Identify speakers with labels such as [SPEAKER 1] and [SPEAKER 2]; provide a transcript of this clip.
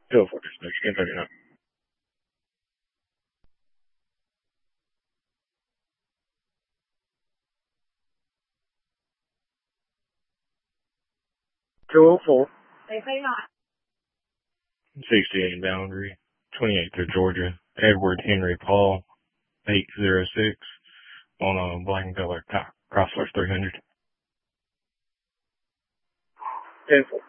[SPEAKER 1] Go for dispatch. 1039. 204. 68 Boundary. 28th of Georgia. Edward Henry Paul. 806. On a black and color Chrysler 300. 10-4.